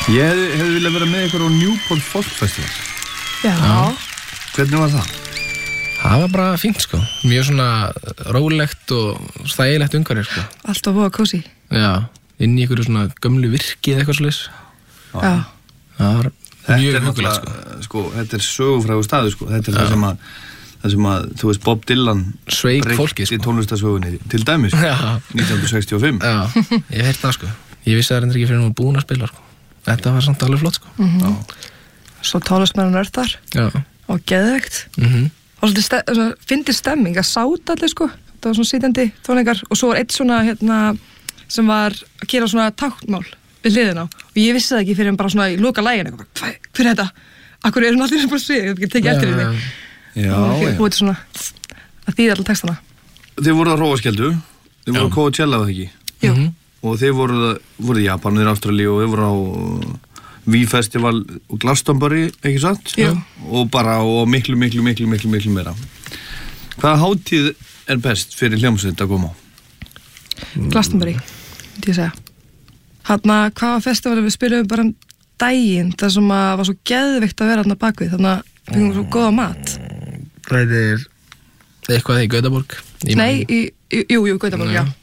Ég hefði viljað vera með ykkur á Newport Folk Festival. Já. Hvernig var það? Það var bara fínt sko, mjög svona rólegt og þægilegt umhverfi sko. Alltaf búið kósí. Já, inn í einhverju svona gömlu virki eða eitthvað svoleiðis. Já. Það var mjög huggulegt sko. Þetta er sögufrægur staður sko, þetta er það sem að, þú veist, Bob Dylan sveik fólkið sko. Í tónlistarsögunni, til dæmis, 1965. Já, ég heyrt það sko. Ég vissi það reyndar ekki fyrir að búin að spila sko. Þetta var samt alveg flott sko. Svo tónlistamenn og nördar. Já. Og geðveikt. Og svolítið fyndið stemming að sáta allir sko. Það var svona sitjandi tónleikar og svo var eitt svona sem var að gera svona táknmál við hliðina og ég vissi það ekki fyrir en bara svona í loka lægin hver er þetta? Akkur er hún allir bara svið, ég get tekið eftir henni. Já. Búið svona að þýða allir textana. Þið voruð á Hróarskeldu, þið voruð á Coachella það ekki? Jú. Og þið voruð í Japan, þið Ástralíu og þið voruð á V-festival og Glastonbury, ekki satt? Jú. Og bara og miklu meira. Hvaða hátíð er best fyrir hljómsveit að koma á? Glastonbury, myndi ég segja. Hvaða festival við spilum bara daginn, það sem að var svo geðveikt að vera þarna bakvið, þannig að við fengum svo góða mat. Það er eitthvað í Gautaborg? Nei, jú, Gautaborg, já.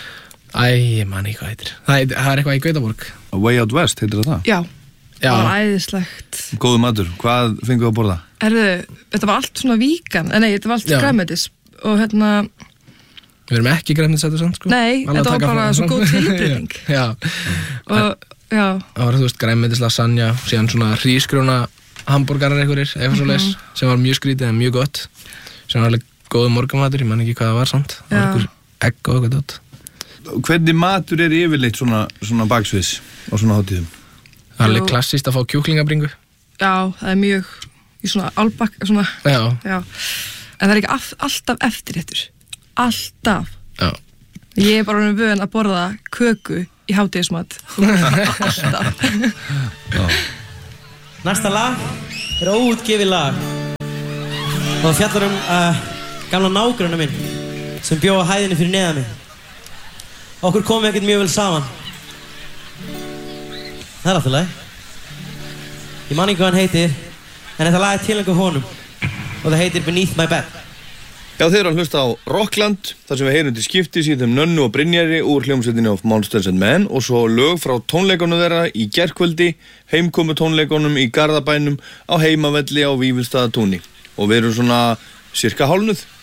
Ég man ekki hvað heitir. Það er eitthvað í Gautaborg. Way Out West, heitir það? Já. Það var æðislegt. Góðu matur, hvað fenguð að borða? Þetta var allt svona vígan, þetta var allt græmetis og Við erum ekki græmetisættur samt sko. Nei, þetta var bara svo góð tilbreyting. Já. Og, já. Það var, þú veist, græmetis lasagna, síðan svona hrísgrjóna hamborgarar eitthvað svoleiðis, sem var mjög skrítið en mjög gott. Sem var alveg góðu morgunmatur, ég man ekki hvað það var samt. Það var einhver egg og eitthvað dót. Hvernig matur er yfirleitt svona baksviðs á svona hátíðum? Það er alveg klassískt að fá kjúklingabringu. Já, það er mjög í svona albak, svona. Já. En það er ekki alltaf eftirréttur. Alltaf. Já. Ég er bara vön að borða köku í hátíðismat. Alltaf. Næsta lag er óútgefið lag. Og það fjallar gamla nágranna minn sem bjó á hæðinni fyrir neðan mig. Okkur komum ekkert mjög vel saman. Það er alltaf lag. Ég man ekki hvað hann heitir, en þetta lag er tilengað honum og það heitir Beneath My Bed. Já, þið eru að hlusta á Rockland, þar sem við heyrum til skiptis í þeim Nönnu og Brynjari úr hljómsveitinni of Monsters and Men og svo lög frá tónleikunum þeirra í gærkvöldi, heimkomu tónleikunum í Garðabænum á heimavelli á Vífilsstaðatúni. Og við erum svona cirka hálfnuð.